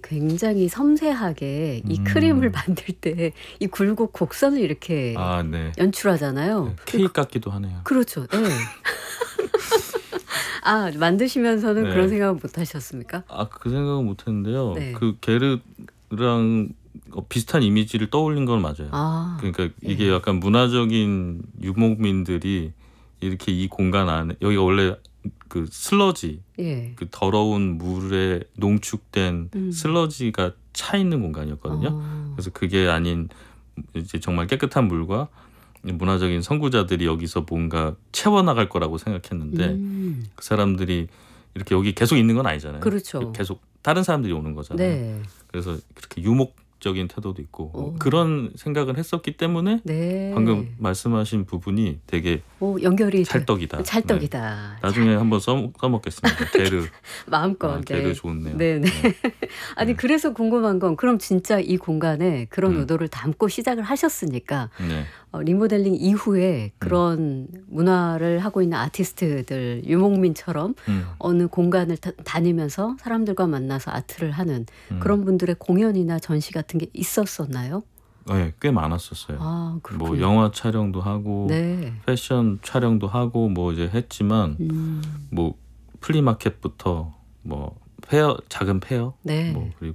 굉장히 섬세하게 이 크림을 만들 때 이 굴곡 곡선을 이렇게 네. 연출하잖아요. 네, 케이크 같기도 하네요. 그렇죠. 네. 만드시면서는 네. 그런 생각은 못 하셨습니까? 그 생각은 못 했는데요. 네. 그 게르랑 비슷한 이미지를 떠올린 건 맞아요. 그러니까 이게 약간 문화적인 유목민들이 이렇게 이 공간 안에, 여기가 원래 그 슬러지, 그 더러운 물에 농축된 슬러지가 차 있는 공간이었거든요. 그래서 그게 아닌 이제 정말 깨끗한 물과 문화적인 선구자들이 여기서 뭔가 채워나갈 거라고 생각했는데 그 사람들이 이렇게 여기 계속 있는 건 아니잖아요. 그렇죠. 계속 다른 사람들이 오는 거잖아요. 네. 그래서 그렇게 유목적인 태도도 있고 그런 생각을 했었기 때문에 네. 방금 말씀하신 부분이 되게 연결이 찰떡이다. 찰떡이다. 네. 나중에 한번 써먹겠습니다. 게르. 마음껏. 게르 좋네요. 네. 아니 그래서 궁금한 건 그럼 진짜 이 공간에 그런 의도를 담고 시작을 하셨으니까 리모델링 이후에 그런 문화를 하고 있는 아티스트들, 유목민처럼 어느 공간을 다니면서 사람들과 만나서 아트를 하는 그런 분들의 공연이나 전시 같은 게 있었었나요? 네, 꽤 많았었어요. 그렇군요. 뭐 영화 촬영도 하고 네. 패션 촬영도 하고 뭐 이제 했지만 뭐 플리마켓부터 뭐 페어, 작은 페어, 네. 뭐 그리고